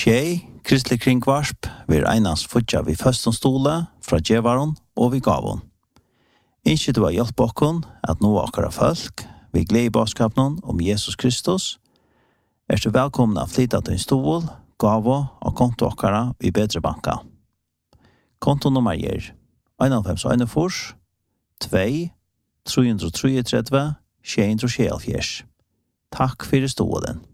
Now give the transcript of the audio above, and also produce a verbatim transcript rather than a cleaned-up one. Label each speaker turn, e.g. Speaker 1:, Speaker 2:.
Speaker 1: Tjej, kristelig kringvarsp, vi er einans futja vi førstens stole, fra djevaron og vi gavon. Innskje du har hjelp okkon at nå akkara folk, vi gleder i baskapen om Jesus Kristus, er du velkommen av flytta til en stol, gavo og konto akkara i bedre banka. Konto nummer er en fem en fors, to, tre tre tre, sju tre sju. Takk for stolen.